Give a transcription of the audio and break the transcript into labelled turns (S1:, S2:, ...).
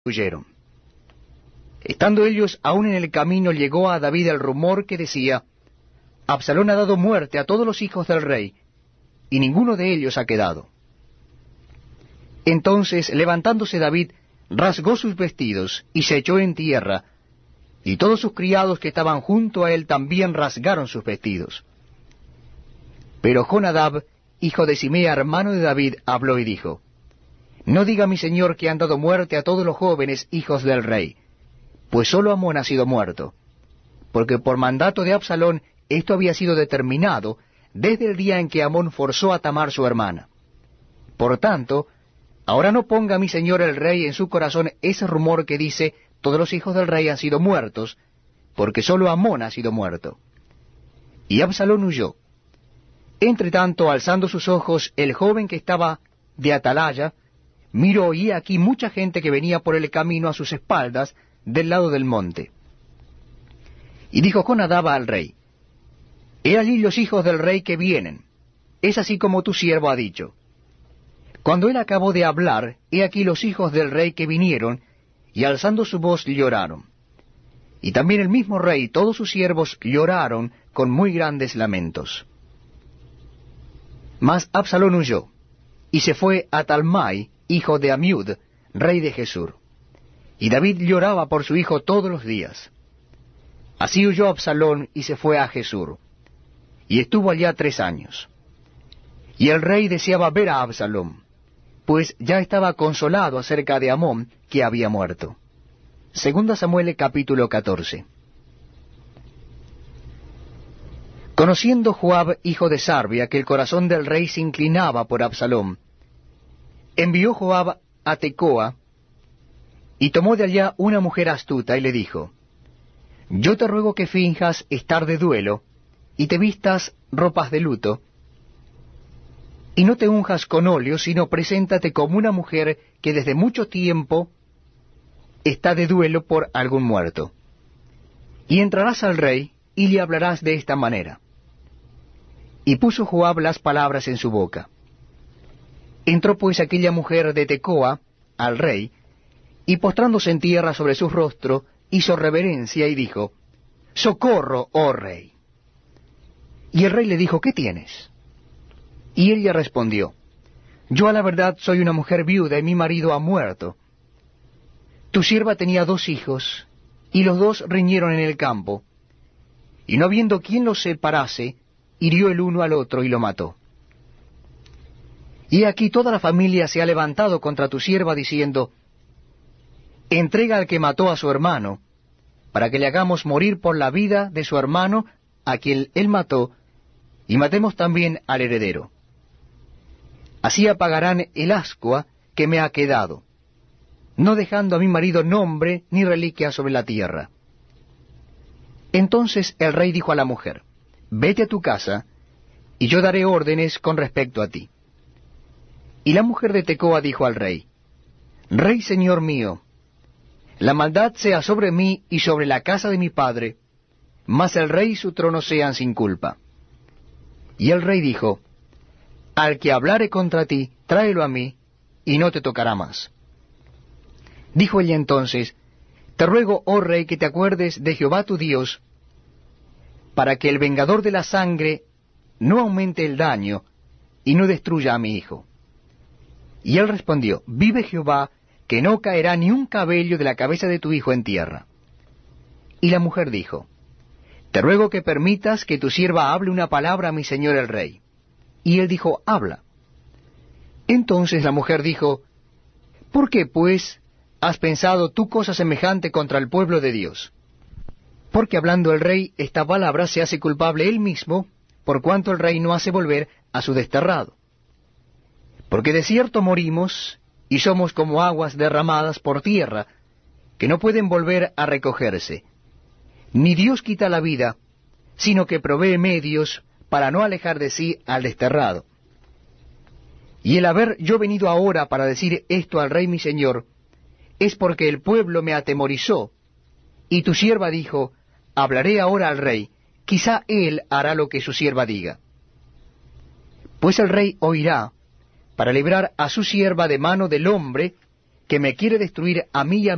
S1: huyeron. Estando ellos aún en el camino, llegó a David el rumor que decía: Absalón ha dado muerte a todos los hijos del rey, y ninguno de ellos ha quedado. Entonces, levantándose David, rasgó sus vestidos, y se echó en tierra, y todos sus criados que estaban junto a él también rasgaron sus vestidos. Pero Jonadab, hijo de Simea, hermano de David, habló y dijo: No diga mi señor que han dado muerte a todos los jóvenes hijos del rey, pues sólo Amón ha sido muerto, porque por mandato de Absalón esto había sido determinado desde el día en que Amón forzó a Tamar su hermana. Por tanto, ahora no ponga mi señor el rey en su corazón ese rumor que dice: todos los hijos del rey han sido muertos, porque sólo Amón ha sido muerto. Y Absalón huyó. Entretanto, alzando sus ojos, el joven que estaba de atalaya miró, y aquí mucha gente que venía por el camino a sus espaldas, del lado del monte. Y dijo Jonadab al rey: He allí los hijos del rey que vienen, es así como tu siervo ha dicho. Cuando él acabó de hablar, he aquí los hijos del rey que vinieron, y alzando su voz lloraron. Y también el mismo rey y todos sus siervos lloraron con muy grandes lamentos. Mas Absalón huyó, y se fue a Talmai, hijo de Amiud, rey de Gesur. Y David lloraba por su hijo todos los días. Así huyó Absalón y se fue a Gesur, y estuvo allá 3 años. Y el rey deseaba ver a Absalón, pues ya estaba consolado acerca de Amón, que había muerto. Segunda Samuel capítulo 14. Conociendo Joab, hijo de Sarbia, que el corazón del rey se inclinaba por Absalón, envió Joab a Tecoa, y tomó de allá una mujer astuta, y le dijo: Yo te ruego que finjas estar de duelo, y te vistas ropas de luto, y no te unjas con óleo, sino preséntate como una mujer que desde mucho tiempo está de duelo por algún muerto. Y entrarás al rey, y le hablarás de esta manera. Y puso Joab las palabras en su boca. Entró pues aquella mujer de Tecoa al rey, y postrándose en tierra sobre su rostro, hizo reverencia y dijo: Socorro, oh rey. Y el rey le dijo: ¿Qué tienes? Y ella respondió: Yo a la verdad soy una mujer viuda, y mi marido ha muerto. Tu sierva tenía 2 hijos, y los 2 riñeron en el campo, y no habiendo quien los separase, hirió el uno al otro y lo mató. Y aquí toda la familia se ha levantado contra tu sierva, diciendo: Entrega al que mató a su hermano, para que le hagamos morir por la vida de su hermano, a quien él mató, y matemos también al heredero. Así apagarán el ascua que me ha quedado, no dejando a mi marido nombre ni reliquia sobre la tierra. Entonces el rey dijo a la mujer: Vete a tu casa, y yo daré órdenes con respecto a ti. Y la mujer de Tecoa dijo al rey: Rey señor mío, la maldad sea sobre mí y sobre la casa de mi padre, mas el rey y su trono sean sin culpa. Y el rey dijo: Al que hablare contra ti, tráelo a mí, y no te tocará más. Dijo ella entonces: Te ruego, oh rey, que te acuerdes de Jehová tu Dios, para que el vengador de la sangre no aumente el daño, y no destruya a mi hijo. Y él respondió: Vive Jehová, que no caerá ni un cabello de la cabeza de tu hijo en tierra. Y la mujer dijo: Te ruego que permitas que tu sierva hable una palabra a mi señor el rey. Y él dijo: Habla. Entonces la mujer dijo: ¿Por qué, pues, has pensado tú cosa semejante contra el pueblo de Dios? Porque hablando el rey esta palabra se hace culpable él mismo, por cuanto el rey no hace volver a su desterrado. Porque de cierto morimos, y somos como aguas derramadas por tierra, que no pueden volver a recogerse. Ni Dios quita la vida, sino que provee medios para no alejar de sí al desterrado. Y el haber yo venido ahora para decir esto al rey mi señor, es porque el pueblo me atemorizó, y tu sierva dijo: Hablaré ahora al rey, quizá él hará lo que su sierva diga. Pues el rey oirá, para librar a su sierva de mano del hombre que me quiere destruir a mí y a